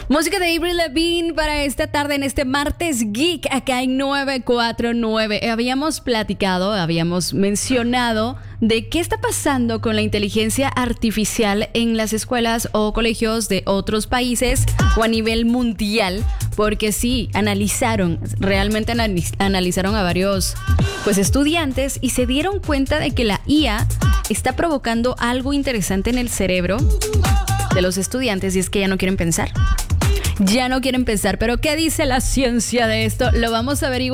Música de Avril Lavigne para esta tarde en este martes geek acá en 949. Habíamos mencionado de qué está pasando con la inteligencia artificial en las escuelas o colegios de otros países o a nivel mundial, porque sí, realmente analizaron a varios estudiantes y se dieron cuenta de que la IA está provocando algo interesante en el cerebro de los estudiantes, y es que ya no quieren pensar. Pero ¿qué dice la ciencia de esto? Lo vamos a averiguar.